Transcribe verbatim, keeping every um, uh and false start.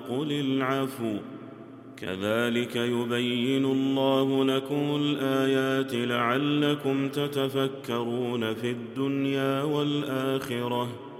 وقل العفو كذلك يبين الله لكم الآيات لعلكم تتفكرون في الدنيا والآخرة